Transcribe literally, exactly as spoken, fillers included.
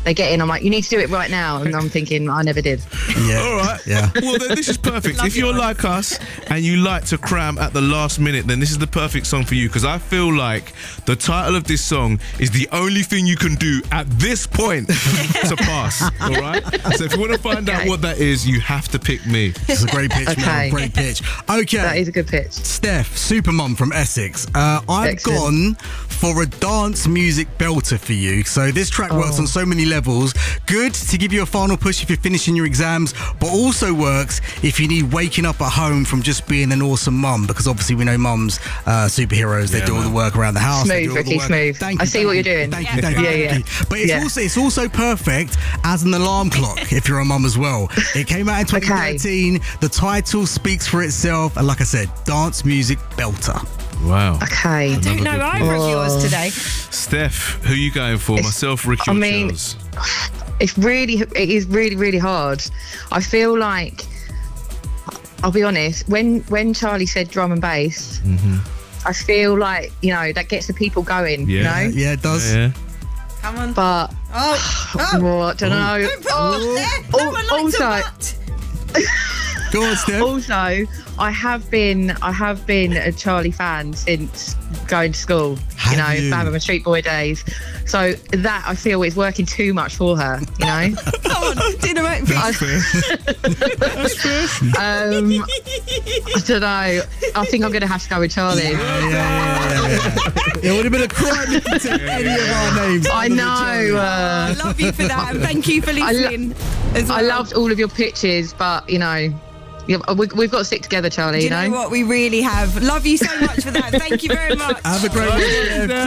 they get in. I'm like, you need to do it right now, and I'm thinking, I never did. Yeah. All right. Yeah. Well, then this is perfect. If you're like us and you like to cram at the last minute, then this is the perfect song for you, because I feel like the title of this song is the only thing you can do at this point to pass. All right. So if you want to find Okay. out what that is, you have to pick me. It's a great pitch, Okay. man. Great pitch. Okay. That is a good pitch. Steph, Supermum from Essex. Uh, I've Excellent. gone for a dance music belter for you. So this track works Oh. on so many levels. Good to give you a final push if you're finishing your exams, but also works if you need waking up at home from just being an awesome mum, because obviously we know mums, uh, superheroes, they Yeah, do all man. the work around the house. they Smooth, do all the Ricky, work. smooth. Thank I you, see thank what you, you're doing. Thank you, thank you. Yeah, thank yeah. you. But it's Yeah. also it's also perfect as an alarm clock if you're a mum as well. It came out in twenty thirteen. The title speaks for itself, and like I said, dance music belter. Wow. Okay. I don't know Another good either of one. yours today. Steph, who are you going for? It's- Myself, Ricky, I or mean- Charles? It's really, it is really, really hard. I feel like, I'll be honest, when when Charlie said drum and bass, I feel like, you know, that gets the people going, Yeah. you know? Yeah, it does. Yeah. Come on. But, Oh, oh. well, I don't know. Don't put oh, there. No one likes also- a butt. Go on, Steph. Also, I have been I have been a Charlie fan since going to school. Have you know, you? Bam and Street Boy days. So that I feel is working too much for her. You know. Come on, do the right thing. That's fair. That's fair. um, I don't know. I think I'm going to have to go with Charlie. Yeah, yeah, yeah, yeah. It would have been a crime if you took any of our names. I other than know. Charlie. Uh, I love you for that, and thank you for I lo- listening. as well. I loved all of your pitches, but you know, yeah, we, we've got to stick together, Charlie. Do you you know what? We really have. Love you so much for that. Thank you very much. Have a great weekend.